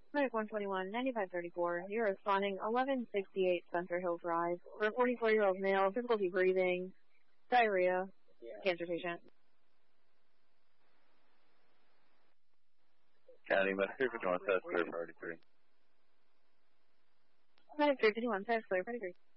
Medic 121, 9534. You're responding 1168 Spencer Hill Drive for a 44-year-old male, difficulty breathing, diarrhea, cancer patient. County Medic 351, test clear, priority 3. Medic 351, test clear, priority 3.